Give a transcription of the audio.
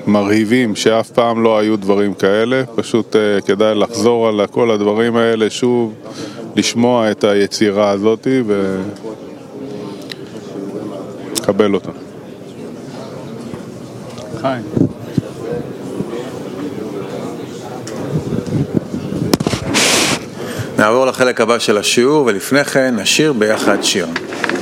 מרהיבים שאף פעם לא היו דברים כאלה, פשוט כדאי לחזור על כל הדברים האלה שוב, לשמוע את היצירה הזאת ולקבל אותה. חיים. נעבור לחלק הבא של השיעור, ולפני כן נשיר ביחד שיר.